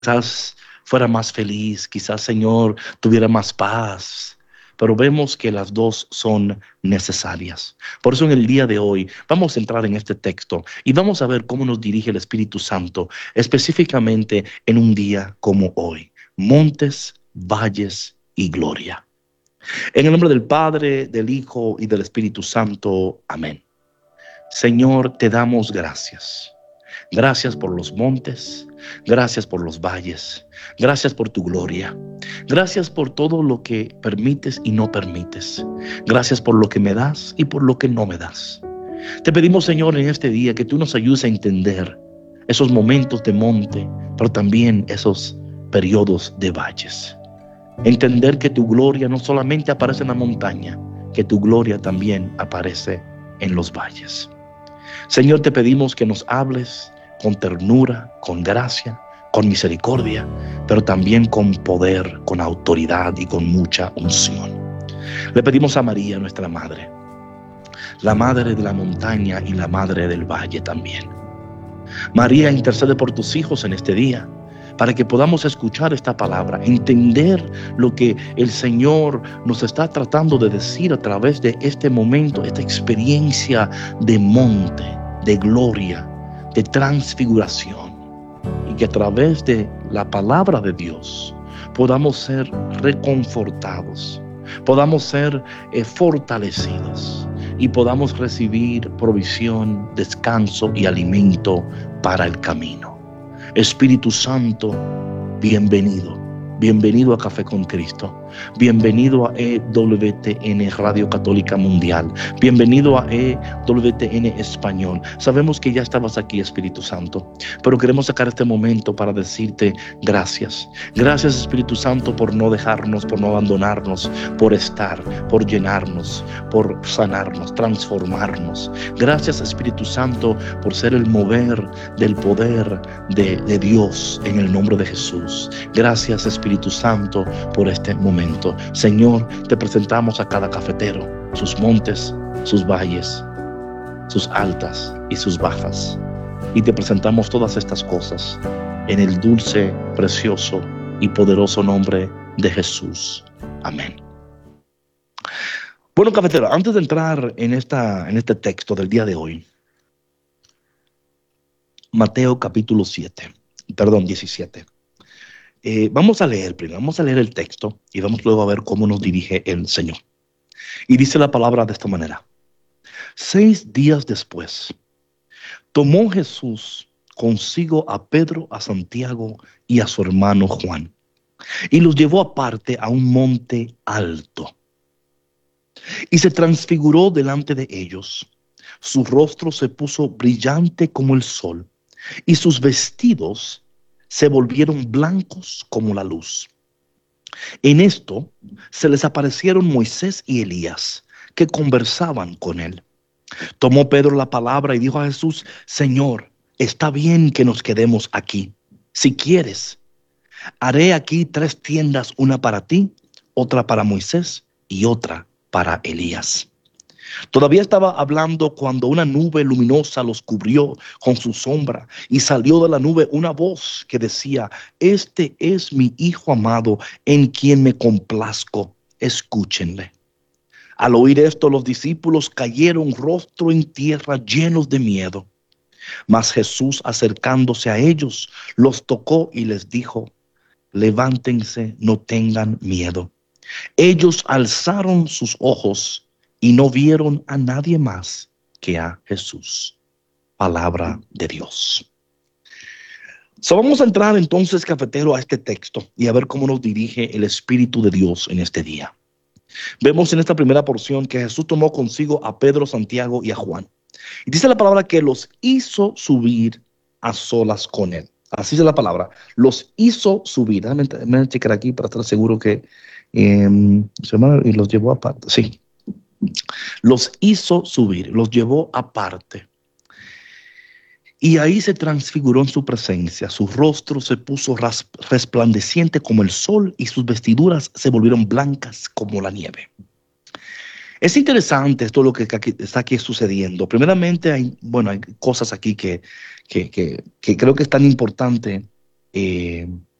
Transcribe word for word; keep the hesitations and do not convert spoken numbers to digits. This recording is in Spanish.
quizás fuera más feliz, quizás, Señor, tuviera más paz. Pero vemos que las dos son necesarias. Por eso en el día de hoy vamos a entrar en este texto y vamos a ver cómo nos dirige el Espíritu Santo, específicamente en un día como hoy. Montes, valles y gloria. En el nombre del Padre, del Hijo y del Espíritu Santo. Amén. Señor, te damos gracias. Gracias por los montes, gracias por los valles, gracias por tu gloria, gracias por todo lo que permites y no permites, gracias por lo que me das y por lo que no me das. Te pedimos, Señor, en este día que tú nos ayudes a entender esos momentos de monte, pero también esos periodos de valles. Entender que tu gloria no solamente aparece en la montaña, que tu gloria también aparece en los valles. Señor, te pedimos que nos hables con ternura, con gracia, con misericordia, pero también con poder, con autoridad y con mucha unción. Le pedimos a María, nuestra Madre, la Madre de la montaña y la Madre del valle también. María, intercede por tus hijos en este día, para que podamos escuchar esta palabra, entender lo que el Señor nos está tratando de decir a través de este momento, esta experiencia de monte, de gloria, de transfiguración, y que a través de la palabra de Dios podamos ser reconfortados, podamos ser eh, fortalecidos y podamos recibir provisión, descanso y alimento para el camino. Espíritu Santo, bienvenido. Bienvenido a Café con Cristo. Bienvenido a E W T N Radio Católica Mundial. Bienvenido a E W T N Español. Sabemos que ya estabas aquí, Espíritu Santo, pero queremos sacar este momento para decirte gracias. Gracias, Espíritu Santo, por no dejarnos, por no abandonarnos, por estar, por llenarnos, por sanarnos, transformarnos. Gracias, Espíritu Santo, por ser el mover del poder de, de Dios en el nombre de Jesús. Gracias, Espíritu Espíritu Santo, por este momento. Señor, te presentamos a cada cafetero, sus montes, sus valles, sus altas y sus bajas. Y te presentamos todas estas cosas en el dulce, precioso y poderoso nombre de Jesús. Amén. Bueno, cafetero, antes de entrar en, esta, en este texto del día de hoy, Mateo capítulo siete, perdón, diecisiete. Eh, vamos a leer primero, vamos a leer el texto y vamos luego a ver cómo nos dirige el Señor. Y dice la palabra de esta manera. Seis días después, tomó Jesús consigo a Pedro, a Santiago y a su hermano Juan, y los llevó aparte a un monte alto. Y se transfiguró delante de ellos. Su rostro se puso brillante como el sol, y sus vestidos se volvieron blancos como la luz. En esto se les aparecieron Moisés y Elías, que conversaban con él. Tomó Pedro la palabra y dijo a Jesús: Señor, está bien que nos quedemos aquí. Si quieres, haré aquí tres tiendas, una para ti, otra para Moisés y otra para Elías. Todavía estaba hablando cuando una nube luminosa los cubrió con su sombra, y salió de la nube una voz que decía: Este es mi Hijo amado, en quien me complazco, escúchenle. Al oír esto, los discípulos cayeron rostro en tierra, llenos de miedo. Mas Jesús, acercándose a ellos, los tocó y les dijo: Levántense, no tengan miedo. Ellos alzaron sus ojos y no vieron a nadie más que a Jesús. Palabra de Dios. So, vamos a entrar entonces, cafetero, a este texto y a ver cómo nos dirige el Espíritu de Dios en este día. Vemos en esta primera porción que Jesús tomó consigo a Pedro, Santiago y a Juan. Y dice la palabra que los hizo subir a solas con él. Así es la palabra. Los hizo subir. Déjame, déjame checar aquí para estar seguro que eh, y los llevó aparte. Sí. Los hizo subir, los llevó aparte. Y ahí se transfiguró en su presencia. Su rostro se puso resplandeciente como el sol y sus vestiduras se volvieron blancas como la nieve. Es interesante esto lo que está aquí sucediendo. Primeramente, hay, bueno, hay cosas aquí que, que, que, que creo que es tan importante eh,